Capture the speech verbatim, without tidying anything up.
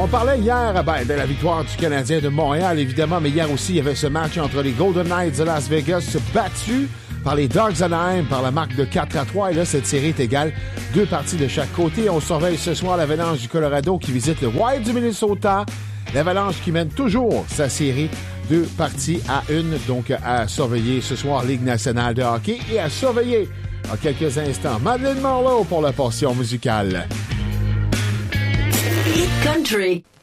On parlait hier ben, de la victoire du Canadien de Montréal, évidemment, mais hier aussi, il y avait ce match entre les Golden Knights de Las Vegas battus par les Ducks d'Anaheim par la marque de quatre à trois. Et là, cette série est égale. Deux parties de chaque côté. On surveille ce soir l'Avalanche du Colorado qui visite le Wild du Minnesota. L'Avalanche qui mène toujours sa série. Deux parties à une. Donc, à surveiller ce soir, Ligue nationale de hockey. Et à surveiller, en quelques instants, Madeleine Marleau pour la portion musicale. Hit Country.